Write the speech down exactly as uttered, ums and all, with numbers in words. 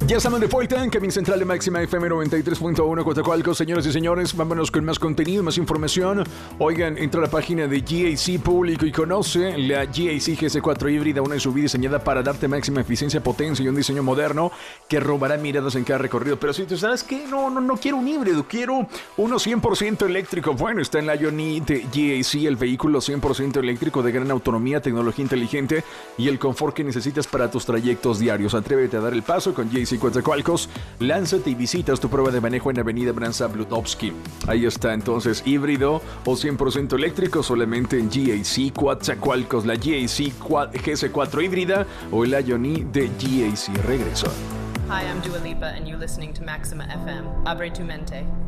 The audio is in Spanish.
Ya estamos de vuelta en Cabin Central de Máxima F M noventa y tres punto uno Coatzacoalcos. Señoras y señores, vámonos con más contenido, más información. Oigan, entra a la página de G A C Público y conoce la G A C G S cuatro híbrida, una S U V diseñada para darte máxima eficiencia, potencia y un diseño moderno que robará miradas en cada recorrido. Pero si tú sabes que no, no, no quiero un híbrido, quiero uno cien por ciento eléctrico. Bueno, está en la Ioni de G A C, el vehículo cien por ciento eléctrico de gran autonomía, tecnología inteligente y el confort que necesitas para tus trayectos diarios. Atrévete a dar el paso con G A C Coatzacoalcos, lánzate y visitas tu prueba de manejo en Avenida Branza Bludowski. Ahí está entonces, híbrido o cien por ciento eléctrico, solamente en G A C Coatzacoalcos, la G A C G S cuatro híbrida o el Ioni de G A C. Regreso. Hi, I'm Dua Lipa and you're listening to Maxima F M. Abre tu mente.